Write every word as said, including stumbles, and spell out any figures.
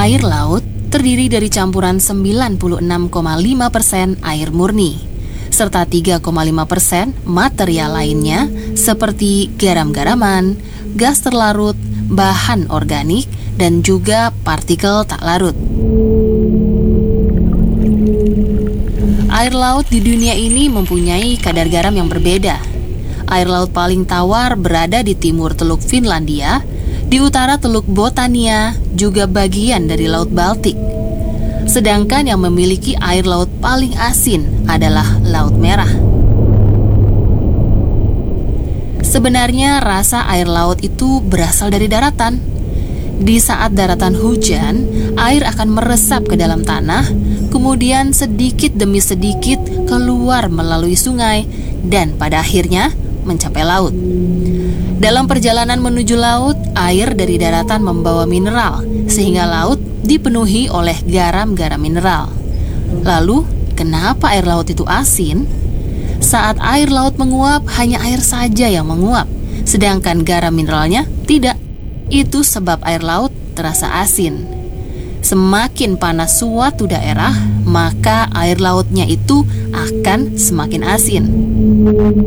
Air laut terdiri dari campuran sembilan puluh enam koma lima persen air murni, serta tiga koma lima persen material lainnya seperti garam-garaman, gas terlarut, bahan organik, dan juga partikel tak larut. Air laut di dunia ini mempunyai kadar garam yang berbeda. Air laut paling tawar berada di timur Teluk Finlandia, di utara Teluk Botania, juga bagian dari Laut Baltik. Sedangkan yang memiliki air laut paling asin adalah Laut Merah. Sebenarnya rasa air laut itu berasal dari daratan. Di saat daratan hujan, air akan meresap ke dalam tanah, kemudian sedikit demi sedikit keluar melalui sungai, dan pada akhirnya mencapai laut. Dalam perjalanan menuju laut, air dari daratan membawa mineral, sehingga laut dipenuhi oleh garam-garam mineral. Lalu, kenapa air laut itu asin? Saat air laut menguap, hanya air saja yang menguap, sedangkan garam mineralnya tidak. Itu sebab air laut terasa asin. Semakin panas suatu daerah, maka air lautnya itu akan semakin asin.